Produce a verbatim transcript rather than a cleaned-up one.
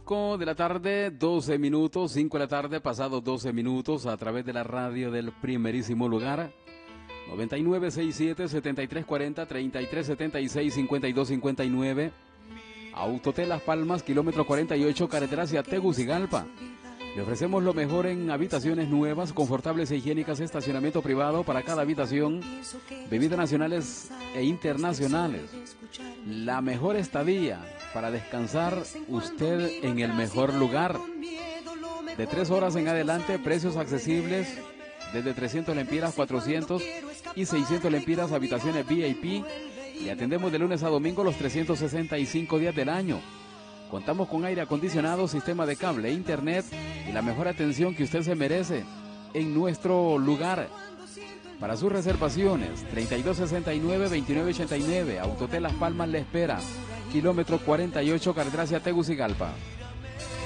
cinco de la tarde, doce minutos, cinco de la tarde, pasados doce minutos, a través de la radio del primerísimo lugar. noventa y nueve sesenta y siete, setenta y tres cuarenta, treinta y tres setenta y seis, cincuenta y dos cincuenta y nueve. Autotel Las Palmas, kilómetro cuarenta y ocho, carretera hacia Tegucigalpa. Le ofrecemos lo mejor en habitaciones nuevas, confortables e higiénicas, estacionamiento privado para cada habitación, bebidas nacionales e internacionales. La mejor estadía para descansar usted en el mejor lugar. De tres horas en adelante, precios accesibles desde trescientos lempiras, cuatrocientos y seiscientos lempiras, habitaciones V I P. Le atendemos de lunes a domingo los trescientos sesenta y cinco días del año. Contamos con aire acondicionado, sistema de cable, internet y la mejor atención que usted se merece en nuestro lugar. Para sus reservaciones, treinta y dos sesenta y nueve, veintinueve ochenta y nueve, Autotel Las Palmas le espera, kilómetro cuarenta y ocho, carretera hacia Tegucigalpa.